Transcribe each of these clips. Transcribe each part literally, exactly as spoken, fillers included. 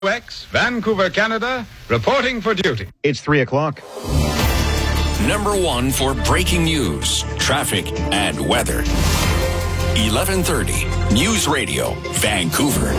X, Vancouver, Canada, reporting for duty. It's three o'clock. Number one for breaking news, traffic, and weather. eleven thirty, News Radio, Vancouver.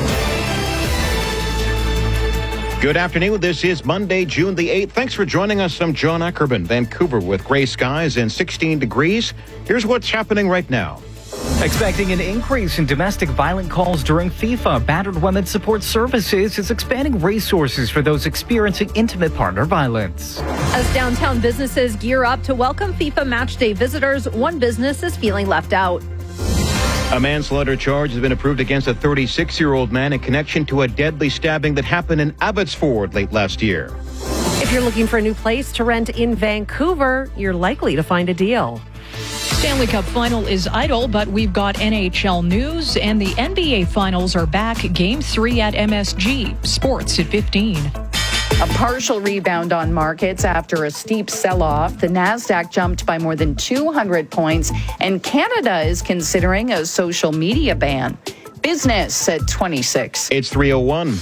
Good afternoon. This is Monday, June the eighth. Thanks for joining us. I'm John Ackerman, Vancouver, with gray skies and sixteen degrees. Here's what's happening right now. Expecting an increase in domestic violent calls during FIFA, Battered Women's Support Services is expanding resources for those experiencing intimate partner violence. As downtown businesses gear up to welcome FIFA matchday visitors, one business is feeling left out. A manslaughter charge has been approved against a thirty-six-year-old man in connection to a deadly stabbing that happened in Abbotsford late last year. If you're looking for a new place to rent in Vancouver, you're likely to find a deal. Stanley Cup Final is idle, but we've got N H L news, and the N B A Finals are back. Game three at M S G. Sports at fifteen. A partial rebound on markets after a steep sell-off. The Nasdaq jumped by more than two hundred points, and Canada is considering a social media ban. Business at twenty-six. It's three oh one.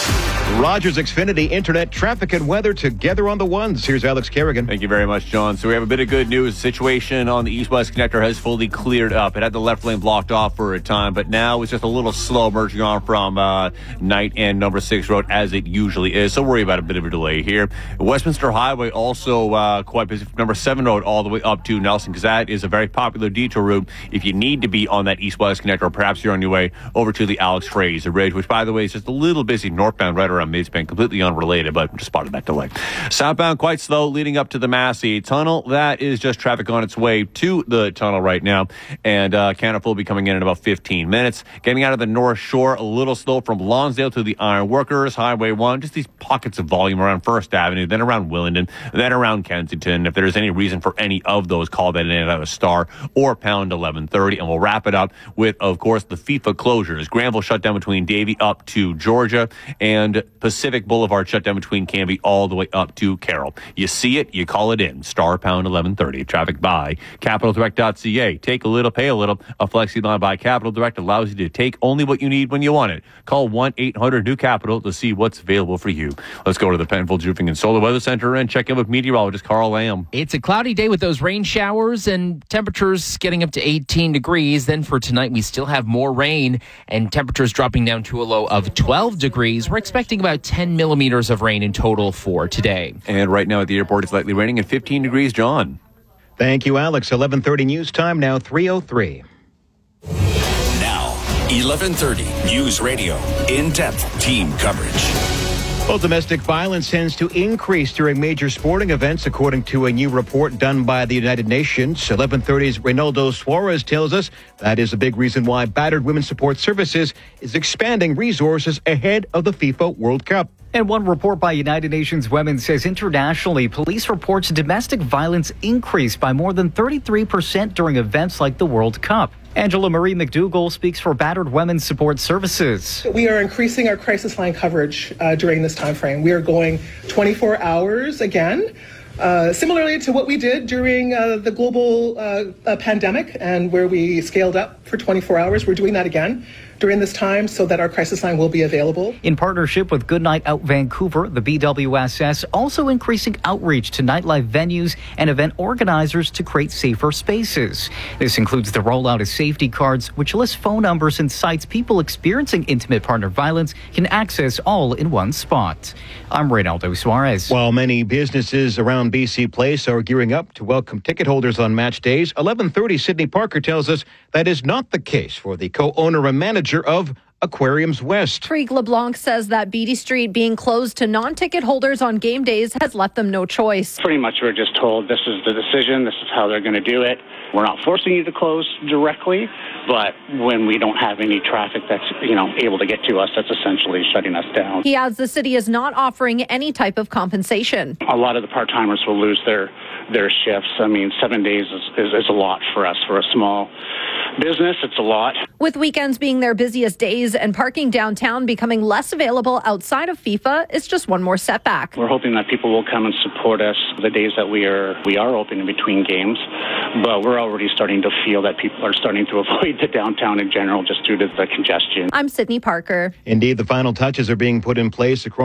Rogers Xfinity Internet, traffic and weather together on the ones. Here's Alex Kerrigan. Thank you very much, John. So we have a bit of good news. The situation on the east-west connector has fully cleared up. It had the left lane blocked off for a time, but now it's just a little slow merging on from uh, Knight and number six road as it usually is. So worry about a bit of a delay here. Westminster Highway also uh, quite busy from number seven road all the way up to Nelson, because that is a very popular detour route if you need to be on that east-west connector, or perhaps you're on your way over to the Alex Fraser Ridge, which, by the way, is just a little busy northbound right around Midspan, completely unrelated, but just spotted that delay. Southbound quite slow leading up to the Massey Tunnel. That is just traffic on its way to the tunnel right now, and uh, Canada will be coming in in about fifteen minutes. Getting out of the North Shore, a little slow from Lonsdale to the Iron Workers, Highway one, just these pockets of volume around First Avenue, then around Willingdon, then around Kensington. If there's any reason for any of those, call that in at a star or pound eleven thirty, and we'll wrap it up with, of course, the FIFA closures. Granville shut down between Davie up to Georgia, and Pacific Boulevard shut down between Canby all the way up to Carroll. You see it, you call it in. Star pound eleven thirty. Traffic by capital direct dot c a. Take a little, pay a little. A flexi line by Capital Direct allows you to take only what you need when you want it. Call one eight hundred new capital to see what's available for you. Let's go to the Penfolds Roofing and Solar Weather Center and check in with meteorologist Carl Lamb. It's a cloudy day with those rain showers and temperatures getting up to eighteen degrees. Then for tonight, we still have more rain and temperatures dropping down to a low of twelve degrees. We're expecting about ten millimeters of rain in total for today. And right now at the airport, it's lightly raining at fifteen degrees. John. Thank you, Alex. eleven thirty news time now, three oh three. Now, eleven thirty, News Radio, in-depth team coverage. Well, domestic violence tends to increase during major sporting events, according to a new report done by the United Nations. eleven thirty's Reynaldo Suarez tells us that is a big reason why Battered Women's Support Services is expanding resources ahead of the FIFA World Cup. And one report by United Nations Women says internationally, police reports domestic violence increased by more than thirty-three percent during events like the World Cup. Angela Marie McDougall speaks for Battered Women's Support Services. We are increasing our crisis line coverage uh, during this time frame. We are going twenty-four hours again, uh, similarly to what we did during uh, the global uh, uh, pandemic, and where we scaled up for twenty-four hours. We're doing that again during this time so that our crisis line will be available. In partnership with Goodnight Out Vancouver, the B W S S also increasing outreach to nightlife venues and event organizers to create safer spaces. This includes the rollout of safety cards, which list phone numbers and sites people experiencing intimate partner violence can access all in one spot. I'm Reynaldo Suarez. While many businesses around B C Place are gearing up to welcome ticket holders on match days, eleven thirty Sydney Parker tells us that is not the case for the co-owner and manager of Aquariums West. Trig LeBlanc says that Beatty Street being closed to non-ticket holders on game days has left them no choice. Pretty much we're just told this is the decision, this is how they're going to do it. We're not forcing you to close directly, but when we don't have any traffic that's, you know, able to get to us, that's essentially shutting us down. He adds the city is not offering any type of compensation. A lot of the part-timers will lose their their shifts. I mean, seven days is, is, is a lot for us. For a small business, it's a lot. With weekends being their busiest days and parking downtown becoming less available outside of FIFA, it's just one more setback. We're hoping that people will come and support us the days that we are we are open in between games, but we're already starting to feel that people are starting to avoid the downtown in general just due to the congestion. I'm Sydney Parker. Indeed, the final touches are being put in place across